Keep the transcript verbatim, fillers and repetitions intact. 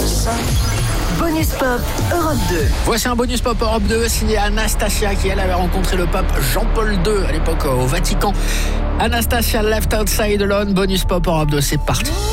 Bonus Pop Europe deux. Voici un Bonus Pop Europe deux signé Anastasia qui elle avait rencontré le pape Jean-Paul deux à l'époque au Vatican. Anastasia Left Outside Alone, Bonus Pop Europe deux, c'est parti.